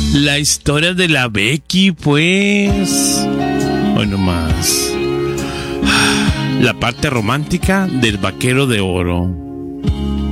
La historia de la Becky, pues. Bueno, más. La parte romántica del Vaquero de Oro.